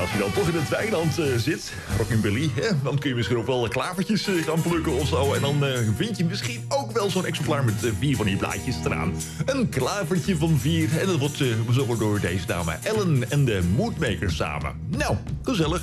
als je dan toch in het weiland zit, rockabilly, dan kun je misschien ook wel klavertjes gaan plukken of zo. En dan vind je misschien ook wel zo'n exemplaar met 4 van die blaadjes eraan. Een klavertje van 4. En dat wordt bezongen door deze dame Ellen en de Moodmakers samen. Nou, gezellig.